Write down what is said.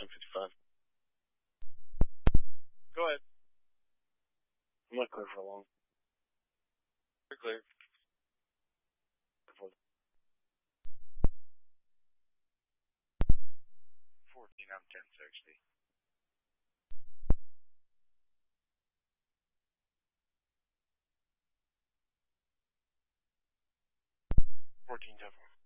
9:55. Go ahead. I'm not clear for long. You're clear. 14, I'm 1060. Fourteen, 10-4.